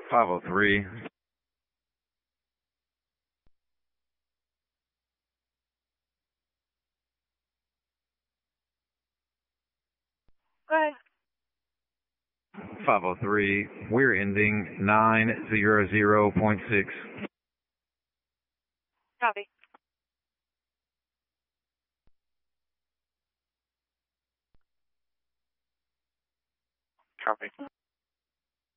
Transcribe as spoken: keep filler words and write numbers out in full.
five oh three. Go ahead. five oh three. We're ending nine hundred point six. Copy. Copy.